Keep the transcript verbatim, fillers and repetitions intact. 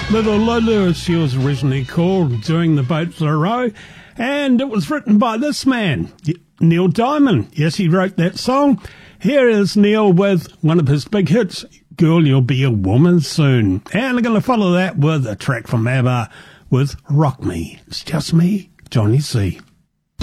Little Lulu, as she was originally called, doing the boat for a row, and it was written by this man, Neil Diamond. Yes, he wrote that song. Here is Neil with one of his big hits, Girl, You'll Be a Woman Soon. And I'm going to follow that with a track from ABBA with Rock Me. It's just me, Johnny C.